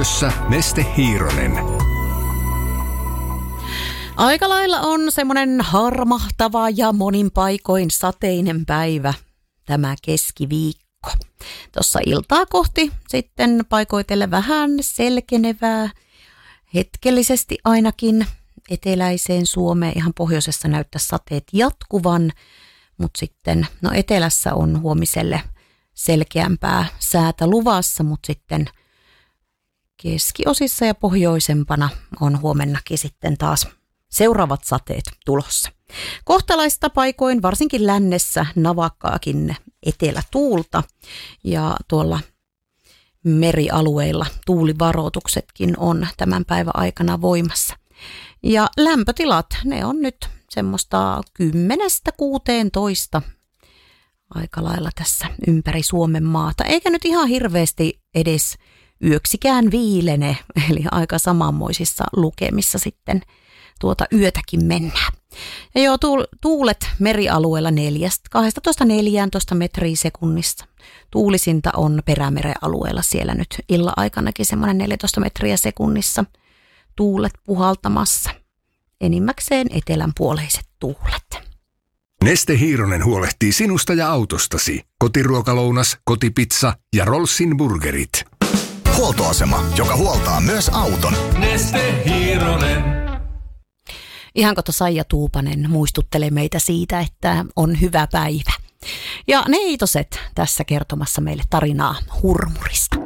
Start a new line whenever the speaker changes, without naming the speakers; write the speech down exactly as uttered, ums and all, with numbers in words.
Neste Hiironen.
Aika lailla on semmoinen harmahtava ja monin paikoin sateinen päivä tämä keskiviikko. Tuossa iltaa kohti sitten paikoitelle vähän selkenevää, hetkellisesti ainakin eteläiseen Suomeen. Ihan pohjoisessa näyttää sateet jatkuvan, mutta sitten no etelässä on huomiselle selkeämpää säätä luvassa, mutta sitten keskiosissa ja pohjoisempana on huomennakin sitten taas seuraavat sateet tulossa. Kohtalaista paikoin, varsinkin lännessä, navakkaakin etelätuulta ja tuolla merialueilla tuulivaroituksetkin on tämän päivän aikana voimassa. Ja lämpötilat, ne on nyt semmoista kymmenestä kuuteentoista aika lailla tässä ympäri Suomen maata. Eikä nyt ihan hirveästi edes yöksikään viilene, eli aika samanmoisissa lukemissa sitten tuota yötäkin mennään. Ja joo, tuulet merialueella neljästä, kaksitoista neljätoista metriä sekunnissa. Tuulisinta on Perämeren alueella siellä nyt illan aikanakin semmoinen neljätoista metriä sekunnissa. Tuulet puhaltamassa. Enimmäkseen etelänpuoleiset tuulet.
Neste Hiironen huolehtii sinusta ja autostasi. Kotiruokalounas, kotipizza ja Rollsin burgerit.
Huoltoasema, joka huoltaa myös auton.
Neste Hiironen.
Ihanko tuo Saija Tuupanen muistuttelee meitä siitä, että on hyvä päivä. Ja neitoset tässä kertomassa meille tarinaa hurmurista.